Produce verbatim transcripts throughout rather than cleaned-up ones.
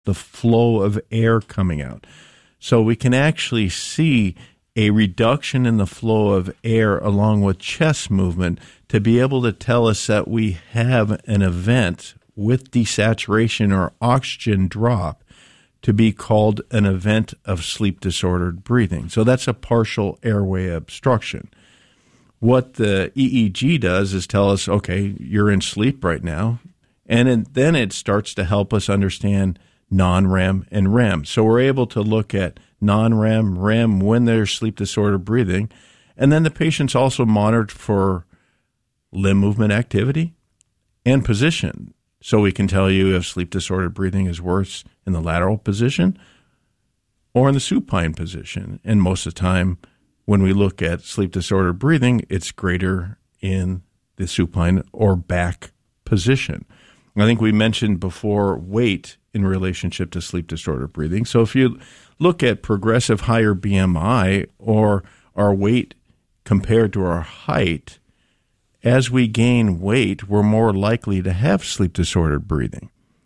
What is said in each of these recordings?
the flow of air coming out. So we can actually see a reduction in the flow of air along with chest movement to be able to tell us that we have an event with desaturation or oxygen drop to be called an event of sleep-disordered breathing. So that's a partial airway obstruction. What the E E G does is tell us, okay, you're in sleep right now, and it, then it starts to help us understand non-R E M and R E M. So we're able to look at non-R E M, R E M when there's sleep-disordered breathing, and then the patient's also monitored for limb movement activity and position. So we can tell you if sleep-disordered breathing is worse in the lateral position or in the supine position. And most of the time, when we look at sleep-disordered breathing, it's greater in the supine or back position. I think we mentioned before weight in relationship to sleep-disordered breathing. So if you look at progressive higher B M I or our weight compared to our height, as we gain weight, we're more likely to have sleep-disordered breathing.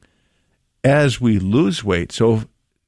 As we lose weight, so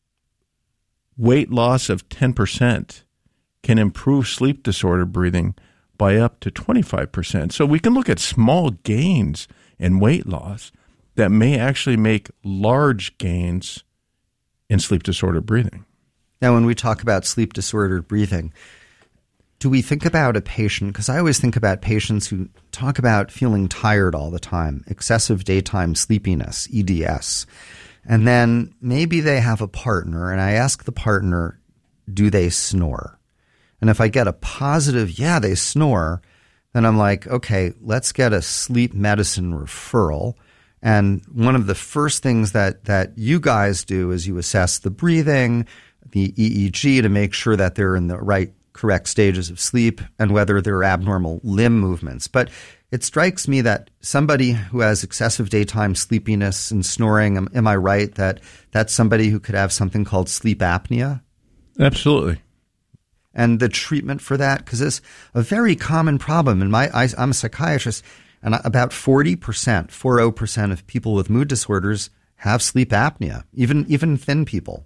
weight loss of ten percent can improve sleep-disordered breathing by up to twenty-five percent. So we can look at small gains in weight loss that may actually make large gains in sleep-disordered breathing. Now, when we talk about sleep-disordered breathing, do we think about a patient, because I always think about patients who talk about feeling tired all the time, excessive daytime sleepiness, E D S, and then maybe they have a partner, and I ask the partner, do they snore? And if I get a positive, yeah, they snore, then I'm like, okay, let's get a sleep medicine referral. And one of the first things that, that you guys do is you assess the breathing, the E E G to make sure that they're in the right correct stages of sleep and whether there are abnormal limb movements. But it strikes me that somebody who has excessive daytime sleepiness and snoring, am, am I right that that's somebody who could have something called sleep apnea? Absolutely. And the treatment for that, because it's a very common problem. In my, I, I'm a psychiatrist, and about forty percent, forty percent of people with mood disorders have sleep apnea, even even thin people.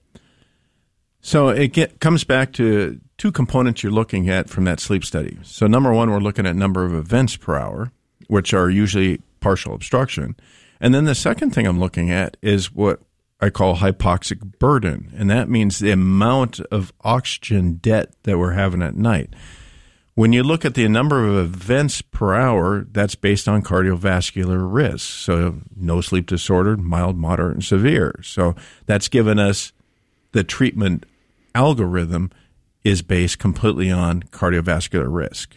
So it get, comes back to two components you're looking at from that sleep study. So number one, we're looking at number of events per hour, which are usually partial obstruction. And then the second thing I'm looking at is what I call hypoxic burden, and that means the amount of oxygen debt that we're having at night. When you look at the number of events per hour, that's based on cardiovascular risk. So no sleep disorder, mild, moderate, and severe. So that's given us the treatment algorithm is based completely on cardiovascular risk.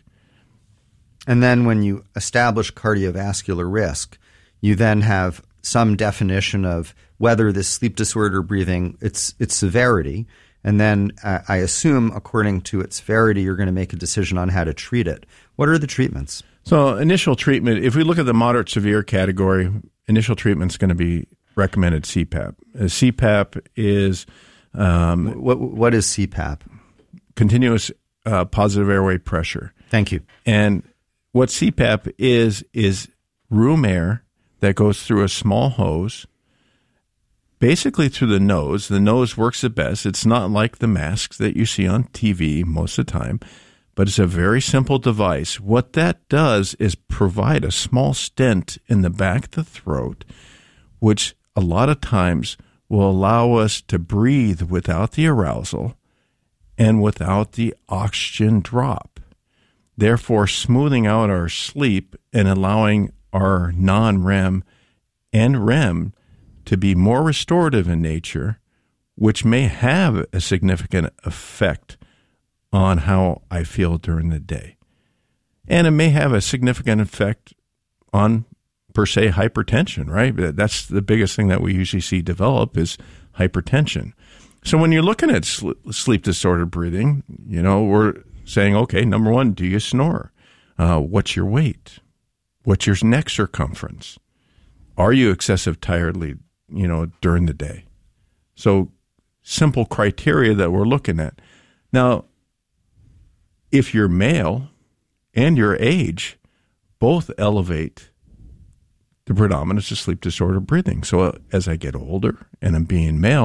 And then when you establish cardiovascular risk, you then have some definition of whether this sleep disorder breathing, its its severity, and then uh, I assume according to its severity, you're going to make a decision on how to treat it. What are the treatments? So initial treatment, if we look at the moderate severe category, initial treatment is going to be recommended C PAP. Uh, C PAP is Um, what what is C PAP? Continuous uh, positive airway pressure. Thank you. And what C PAP is, is room air that goes through a small hose, basically through the nose. The nose works the best. It's not like the masks that you see on T V most of the time, but it's a very simple device. What that does is provide a small stent in the back of the throat, which a lot of times will allow us to breathe without the arousal and without the oxygen drop, therefore smoothing out our sleep and allowing our non-R E M and R E M to be more restorative in nature, which may have a significant effect on how I feel during the day. And it may have a significant effect on per se hypertension, right? That's the biggest thing that we usually see develop is hypertension. So when you're looking at sleep disordered breathing, you know, we're saying, okay, number one, do you snore? Uh, what's your weight? What's your neck circumference? Are you excessive tiredly, you know, during the day? So simple criteria that we're looking at. Now, if you're male and your age both elevate the predominance of sleep disorder breathing. So uh, as I get older and I'm being male,